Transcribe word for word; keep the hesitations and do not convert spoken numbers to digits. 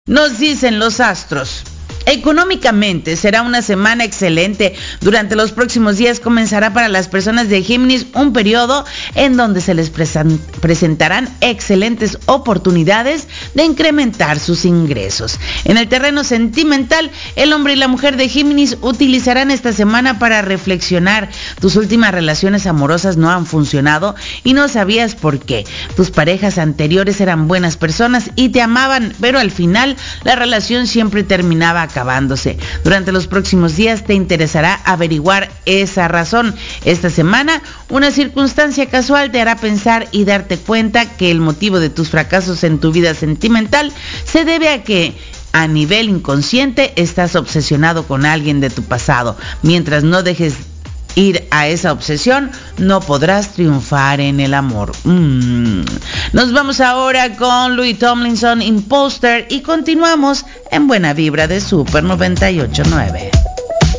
Nos dicen los astros. Económicamente será una semana excelente. Durante los próximos días comenzará para las personas de Géminis un periodo en donde se les presentarán excelentes oportunidades de incrementar sus ingresos. En el terreno sentimental, el hombre y la mujer de Géminis utilizarán esta semana para reflexionar. Tus últimas relaciones amorosas no han funcionado y no sabías por qué. Tus parejas anteriores eran buenas personas y te amaban, pero al final la relación siempre terminaba acabándose. Durante los próximos días te interesará averiguar esa razón. Esta semana, una circunstancia casual te hará pensar y darte cuenta que el motivo de tus fracasos en tu vida sentimental se debe a que a nivel inconsciente estás obsesionado con alguien de tu pasado. Mientras no dejes ir a esa obsesión, no podrás triunfar en el amor. Mm. Nos vamos ahora con Louis Tomlinson, Imposter, y continuamos en Buena Vibra de Super noventa y ocho punto nueve.